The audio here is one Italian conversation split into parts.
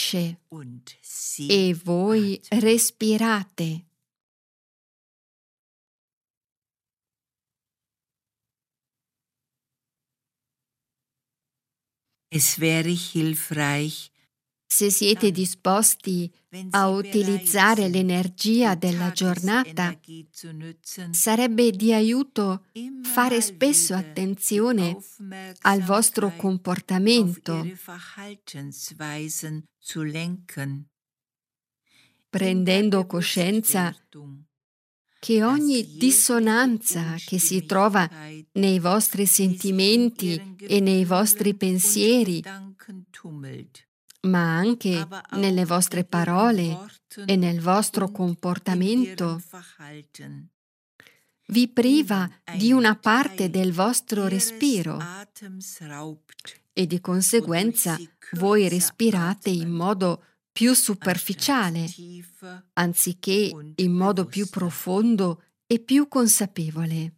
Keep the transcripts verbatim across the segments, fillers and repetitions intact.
fluisce und sie e voi atmen. respirate. Es wäre hilfreich, Se siete disposti wenn a Sie bereit utilizzare sind, l'energia die della giornata, Tagesenergie zu nützen, sarebbe di aiuto immer fare mal spesso wieder die attenzione al vostro Aufmerksamkeit auf comportamento, Ihre Verhaltensweisen zu lenken. In der prendendo coscienza Bewusstwerdung, che dass ogni jegliche dissonanza che si trova Unstimmigkeit, nei vostri die sich in sentimenti Ihren e nei vostri Gefühlen und pensieri, Gedanken tummelt, ma anche aber nelle auch vostre in Ihren parole Worten e nel vostro und in Ihrem comportamento, Verhalten, vi priva Ihnen di einen una parte Teil del vostro Ihres respiro Atems raubt, e di wodurch conseguenza Sie voi kürzer respirate in atmen, modo più anstatt superficiale, tiefer anziché und in modo più bewusster. profondo e più consapevole.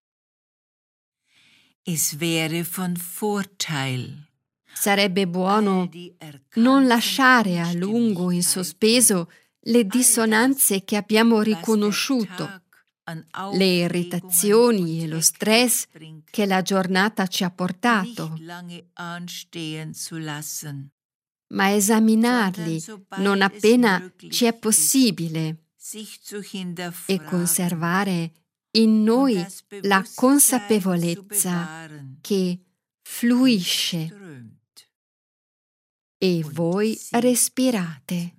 Es wäre von Vorteil, Sarebbe all buono die non erkannten lasciare a lungo in Unstimmigkeiten, sospeso le all das, dissonanze che abbiamo was der riconosciuto, Tag an le Aufregungen irritazioni e und lo Hektik stress bringt, che la giornata ci ha nicht portato, lange anstehen zu lassen, ma sondern esaminarli non sobald es appena ci è möglich ist, possibile sich zu e hinterfragen conservare in und noi das la Bewusstsein zu consapevolezza bewahren, che wie es fluisce strömt e und voi Sie respirate. atmen.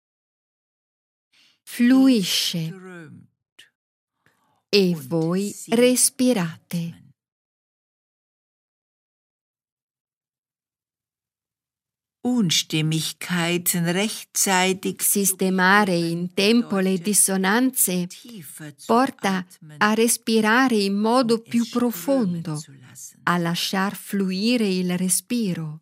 Es Fluisce strömt e und voi Sie respirate. atmen. Unstimmigkeiten rechtzeitig Sistemare zu in beheben tempo le bedeutet, dissonanze tiefer zu porta atmen a respirare in modo und es più strömen profondo, zu lassen. a lasciar fluire il respiro.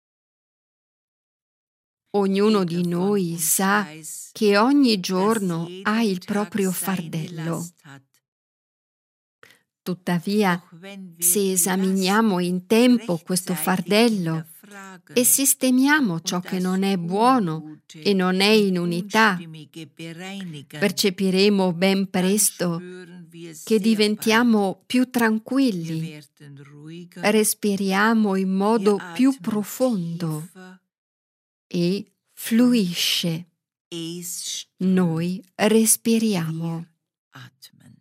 Ognuno Jeder di von noi uns sa weiß, che ogni dass giorno ha jeder il Tag proprio seine fardello. Last hat. Tuttavia, Doch wenn wir se die esaminiamo Last in tempo questo rechtzeitig fardello e hinterfragen sistemiamo ciò und che das non è buono Ungute e non è und in unità, Unstimmige bereinigen, percepiremo ben dann presto spüren wir che sehr bald, diventiamo più wir tranquilli, werden ruhiger, respiriamo in wir modo più atmen profondo tiefer e und fluisce. es Noi strömt, respiriamo. wir atmen.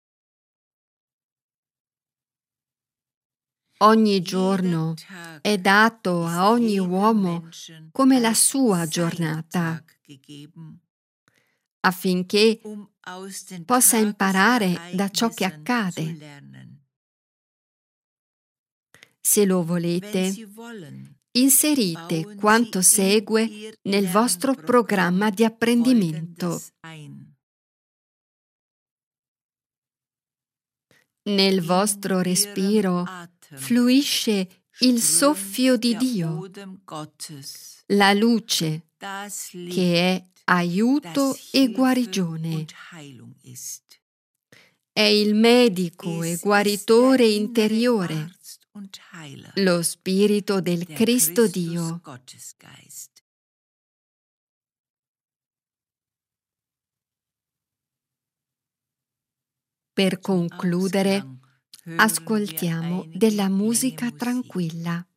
Ogni Jeder giorno Tag è dato ist a ogni jedem uomo Menschen come la als sua sein giornata, Tag gegeben, affinché um aus den possa imparare da ciò che Tagesereignissen zu accade. lernen. Se lo Wenn volete, Sie wollen, inserite bauen quanto Sie in segue Ihr nel vostro Lernprogramm programma di apprendimento. Folgendes ein. Nel In vostro Ihrem respiro Atem fluisce il soffio strömt di der Dio, Odem Gottes, la luce das Licht, che è aiuto das e Hilfe guarigione. und Heilung ist. È il medico e Es ist guaritore der innere interiore, Arzt und Heiler, lo spirito del der Cristo Christus Dio. Gottesgeist. Per Zum concludere, Ausklang hören wir ascoltiamo einige della klänge musica Musik. tranquilla.